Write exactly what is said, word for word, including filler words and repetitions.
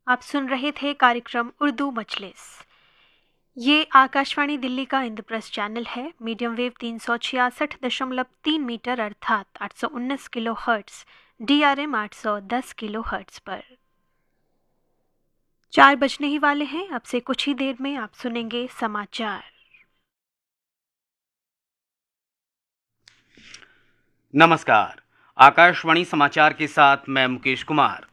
आप सुन रहे थे कार्यक्रम उर्दू मजलिस। ये आकाशवाणी दिल्ली का इंद्रप्रस्थ चैनल है। मीडियम वेव तीन सौ छियासठ दशमलव तीन मीटर अर्थात आठ सौ उन्नीस kilo hertz, D R M आठ सौ दस किलो हर्ट्स पर। चार बजने ही वाले हैं। अब से कुछ ही देर में आप सुनेंगे समाचार। नमस्कार, आकाशवाणी समाचार के साथ मैं मुकेश कुमार।